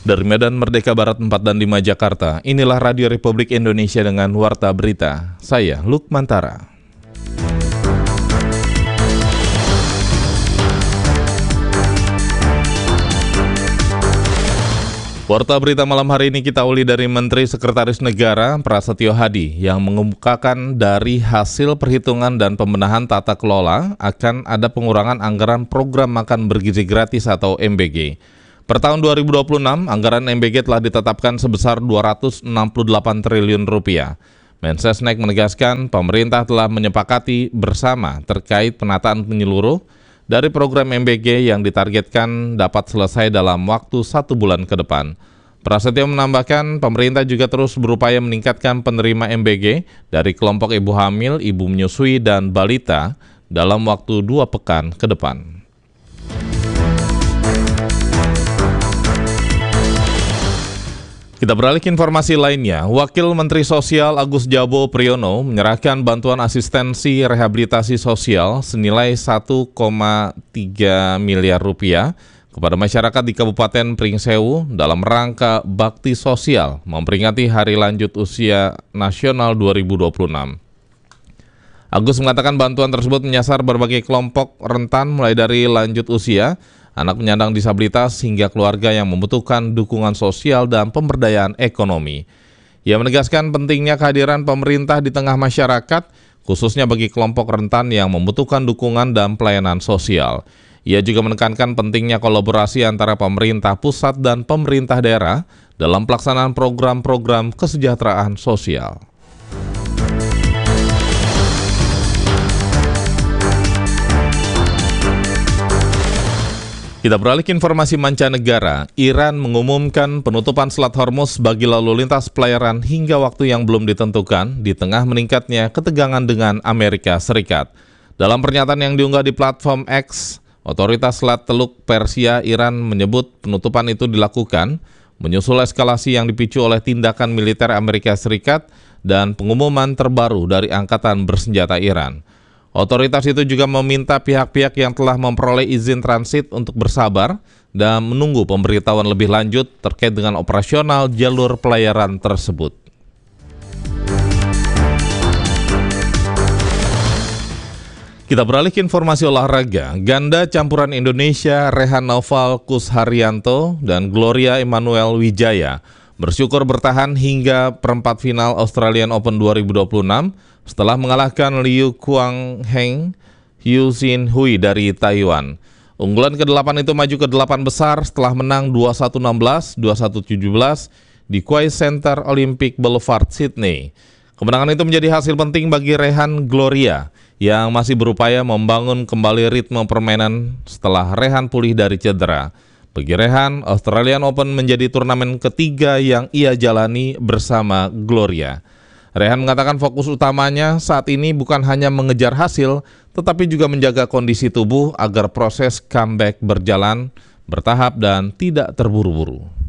Dari Medan Merdeka Barat 4 dan 5 Jakarta, inilah Radio Republik Indonesia dengan Warta Berita. Saya Lukmantara. Warta Berita malam hari ini kita uli dari Menteri Sekretaris Negara Prasetyo Hadi yang mengemukakan dari hasil perhitungan dan pembenahan tata kelola akan ada pengurangan anggaran program makan bergizi gratis atau MBG. Per tahun 2026, anggaran MBG telah ditetapkan sebesar Rp268 triliun. Mensesnek menegaskan pemerintah telah menyepakati bersama terkait penataan menyeluruh dari program MBG yang ditargetkan dapat selesai dalam waktu 1 bulan ke depan. Prasetyo menambahkan pemerintah juga terus berupaya meningkatkan penerima MBG dari kelompok ibu hamil, ibu menyusui, dan balita dalam waktu 2 pekan ke depan. Kita beralih ke informasi lainnya. Wakil Menteri Sosial Agus Jabo Priyono menyerahkan bantuan asistensi rehabilitasi sosial senilai 1,3 miliar rupiah kepada masyarakat di Kabupaten Pringsewu dalam rangka bakti sosial memperingati Hari Lanjut Usia Nasional 2026. Agus mengatakan bantuan tersebut menyasar berbagai kelompok rentan mulai dari lanjut usia, anak penyandang disabilitas hingga keluarga yang membutuhkan dukungan sosial dan pemberdayaan ekonomi. Ia menegaskan pentingnya kehadiran pemerintah di tengah masyarakat, khususnya bagi kelompok rentan yang membutuhkan dukungan dan pelayanan sosial. Ia juga menekankan pentingnya kolaborasi antara pemerintah pusat dan pemerintah daerah dalam pelaksanaan program-program kesejahteraan sosial. Kita beralih ke informasi mancanegara. Iran mengumumkan penutupan Selat Hormuz bagi lalu lintas pelayaran hingga waktu yang belum ditentukan di tengah meningkatnya ketegangan dengan Amerika Serikat. Dalam pernyataan yang diunggah di platform X, otoritas Selat Teluk Persia Iran menyebut penutupan itu dilakukan menyusul eskalasi yang dipicu oleh tindakan militer Amerika Serikat dan pengumuman terbaru dari Angkatan Bersenjata Iran. Otoritas itu juga meminta pihak-pihak yang telah memperoleh izin transit untuk bersabar dan menunggu pemberitahuan lebih lanjut terkait dengan operasional jalur pelayaran tersebut. Kita beralih ke informasi olahraga. Ganda campuran Indonesia Rehan Naufal Kusharyanto dan Gloria Emmanuel Wijaya bersyukur bertahan hingga perempat final Australian Open 2026 setelah mengalahkan Liu Kuang-heng Yu Xin Hui dari Taiwan. Unggulan ke-8 itu maju ke 8 besar setelah menang 21-16, 21-17 di Quay Center Olympic Boulevard, Sydney. Kemenangan itu menjadi hasil penting bagi Rehan Gloria yang masih berupaya membangun kembali ritme permainan setelah Rehan pulih dari cedera. Bagi Rehan, Australian Open menjadi turnamen ketiga yang ia jalani bersama Gloria. Rehan mengatakan fokus utamanya saat ini bukan hanya mengejar hasil, tetapi juga menjaga kondisi tubuh agar proses comeback berjalan bertahap dan tidak terburu-buru.